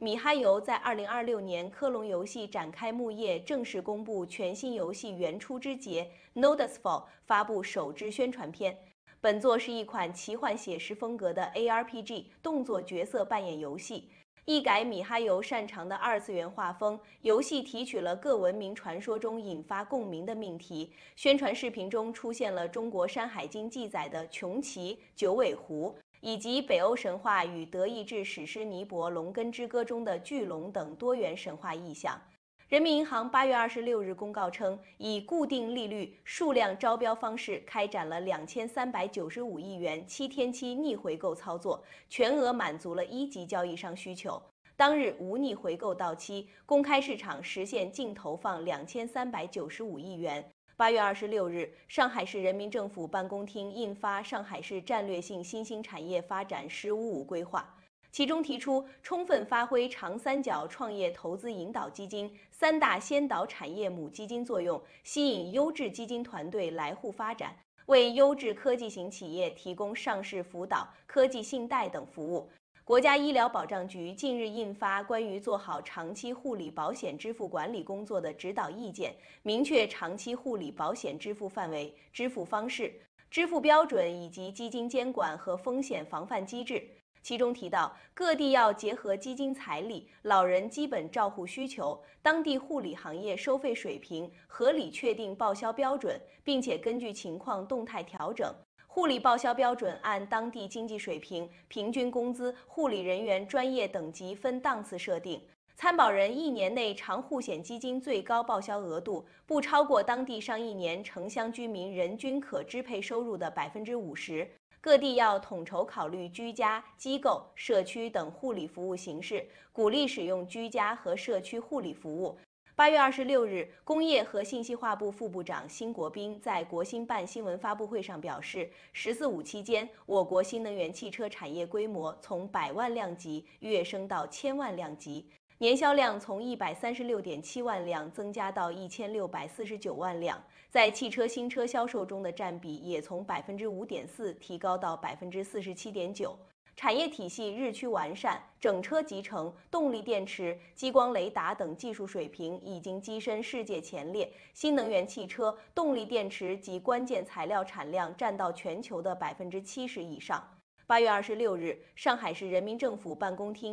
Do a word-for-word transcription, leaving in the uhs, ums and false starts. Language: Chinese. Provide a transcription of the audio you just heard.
米哈游在二零二六年科隆游戏展开幕夜正式公布全新游戏原初之节 Nodusfall 发布首支宣传片。本作是一款奇幻写实风格的 A R P G 动作角色扮演游戏。一改米哈游擅长的二次元画风，游戏提取了各文明传说中引发共鸣的命题。宣传视频中出现了中国《山海经》记载的穷奇、九尾狐，以及北欧神话与德意志史诗尼伯龙根之歌中的巨龙等多元神话意象。人民银行八月二十六日公告称，以固定利率数量招标方式开展了两千三百九十五亿元七天期逆回购操作，全额满足了一级交易商需求。当日无逆回购到期，公开市场实现净投放两千三百九十五亿元。八月二十六日，上海市人民政府办公厅印发《上海市战略性新兴产业发展“十五五”规划》。其中提出，充分发挥长三角创业投资引导基金三大先导产业母基金作用，吸引优质基金团队来沪发展，为优质科技型企业提供上市辅导、科技信贷等服务。国家医疗保障局近日印发关于做好长期护理保险支付管理工作的指导意见，明确长期护理保险支付范围、支付方式、支付标准以及基金监管和风险防范机制。其中提到，各地要结合基金财力、老人基本照护需求、当地护理行业收费水平，合理确定报销标准，并且根据情况动态调整。护理报销标准按当地经济水平、平均工资、护理人员专业等级分档次设定。参保人一年内长护险基金最高报销额度不超过当地上一年城乡居民人均可支配收入的百分之五十。各地要统筹考虑居家、机构、社区等护理服务形式，鼓励使用居家和社区护理服务。八月二十六日，工业和信息化部副部长辛国斌在国新办新闻发布会上表示，“十四五”期间，我国新能源汽车产业规模从百万辆级跃升到千万辆级，年销量从一百三十六点七万辆增加到一千六百四十九万辆，在汽车新车销售中的占比也从百分之五点四提高到百分之四十七点九。产业体系日趋完善，整车集成、动力电池、激光雷达等技术水平已经跻身世界前列。新能源汽车、动力电池及关键材料产量占到全球的百分之七十以上。八月二十六日，上海市人民政府办公厅